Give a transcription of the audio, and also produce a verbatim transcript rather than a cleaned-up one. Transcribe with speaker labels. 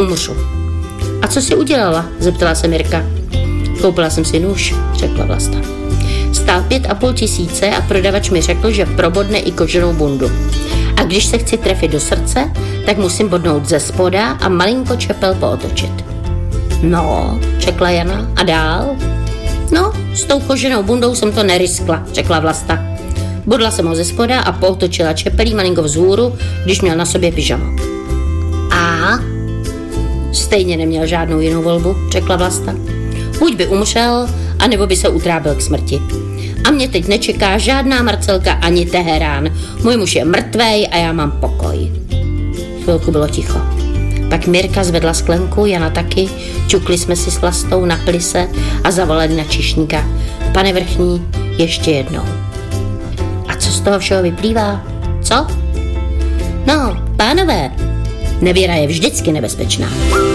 Speaker 1: umřu. A co jsi udělala? Zeptala se Mirka. Koupila jsem si nůž, řekla Vlasta. Stál pět a půl tisíce a prodavač mi řekl, že probodne i koženou bundu. A když se chci trefit do srdce, tak musím bodnout ze spoda a malinko čepel pootočit. No, řekla Jana, a dál? No, s tou koženou bundou jsem to neriskla, řekla Vlasta. Bodla jsem ho ze spoda a pootočila čepelí malinko vzhůru, když měl na sobě pyžamo. A stejně neměl žádnou jinou volbu, řekla Vlasta. Buď by umřel, anebo by se utrábil k smrti. A mě teď nečeká žádná Marcelka ani Teherán. Můj muž je mrtvej a já mám pokoj. Chvilku bylo ticho. Pak Mirka zvedla sklenku, Jana taky, čukli jsme si s Vlastou, napili se a zavolali na číšníka. Pane vrchní, ještě jednou. A co z toho všeho vyplývá? Co? No, pánové, nevěra je vždycky nebezpečná.